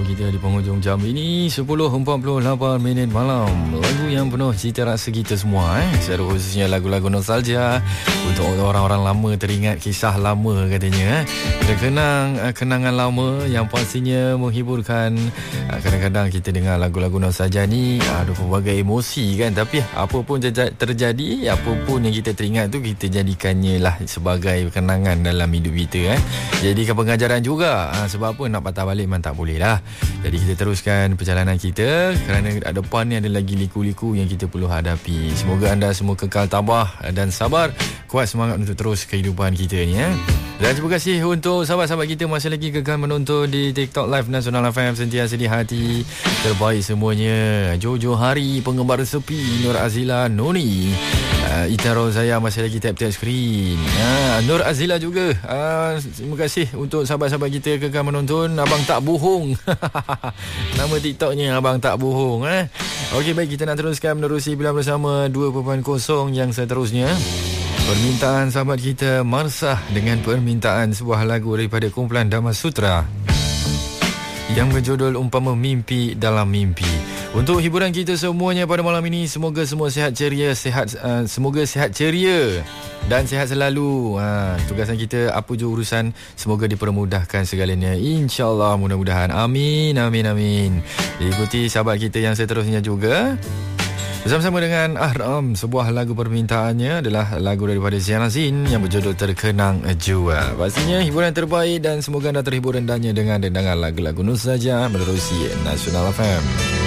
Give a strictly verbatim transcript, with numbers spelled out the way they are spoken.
kita di penghujung jam ini sepuluh empat puluh lapan minit malam. Lagu yang penuh cita rasa kita semua eh? Secara khususnya lagu-lagu nostalgia untuk orang-orang lama, teringat kisah lama katanya eh? Terkenang kenangan lama yang pastinya menghiburkan. Kadang-kadang kita dengar lagu-lagu nostalgia ni ada pelbagai emosi kan. Tapi apa pun terjadi, apa pun yang kita teringat tu, kita jadikannya lah sebagai kenangan dalam hidup kita eh? Jadikan pengajaran juga. Ha, sebab apa nak patah balik memang tak boleh lah. Jadi kita teruskan perjalanan kita, kerana depan ni ada lagi liku-liku yang kita perlu hadapi. Semoga anda semua kekal tabah dan sabar, kuat semangat untuk terus kehidupan kita ni eh. Dan terima kasih untuk sahabat-sahabat kita masih lagi kekal menonton di TikTok Live Nasional F M, sentiasa di hati. Terbaik semuanya. Jojo Hari, Penggemar Sepi, Nur Azila, Noni, uh, Ita Rozaya masih lagi tap-tap skrin. uh, Nur Azila juga. uh, Terima kasih untuk sahabat-sahabat kita kekal menonton. Abang Tak Bohong nama TikToknya Abang Tak Bohong eh. Okey, baik, kita nak teruskan menerusi Bila Bersama dua titik kosong yang seterusnya. Permintaan sahabat kita Marsah dengan permintaan sebuah lagu daripada kumpulan Dhamma Sutra yang berjudul Umpama Mimpi Dalam Mimpi. Untuk hiburan kita semuanya pada malam ini, semoga semua sihat ceria, sihat uh, semoga sihat ceria dan sihat selalu. Ha, tugasan kita apa je urusan, semoga dipermudahkan segalanya, insya-Allah, mudah-mudahan. Amin, amin, amin. Diikuti sahabat kita yang seterusnya juga. Bersama-sama dengan Ahram, sebuah lagu permintaannya adalah lagu daripada Ziana Zin yang berjudul Terkenang Jua. Pastinya hiburan terbaik dan semoga anda terhibur rendahnya dengan dendangan lagu-lagu nostalgia menerusi Nasional F M.